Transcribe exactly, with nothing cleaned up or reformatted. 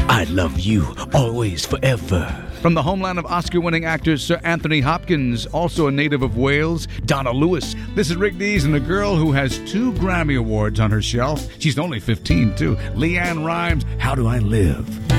I love you, always, forever. From the homeland of Oscar-winning actor Sir Anthony Hopkins, also a native of Wales, Donna Lewis. This is Rick Dees and a girl who has two Grammy Awards on her shelf. She's only fifteen, too. Leanne Rimes, How Do I Live?